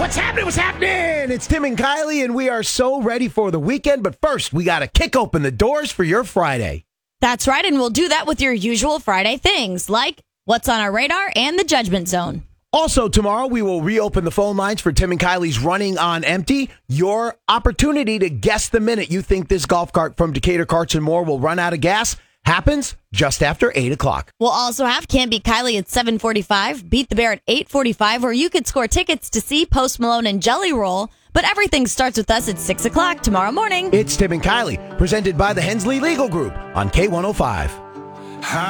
What's happening? What's happening? It's Tim and Kylie, and we are so ready for the weekend. But first, we got to kick open the doors for your Friday. That's right, and we'll do that with your usual Friday things, like what's on our radar and the Judgment Zone. Also, tomorrow, we will reopen the phone lines for Tim and Kylie's Running on Empty. Your opportunity to guess the minute you think this golf cart from Decatur Karts and More will run out of gas happens just after 8 o'clock. We'll also have Can't Beat Kylie at 7:45, Beat the Bear at 8:45, where you could score tickets to see Post Malone and Jelly Roll. But everything starts with us at 6 o'clock tomorrow morning. It's Tim and Kylie, presented by the Hensley Legal Group on K105.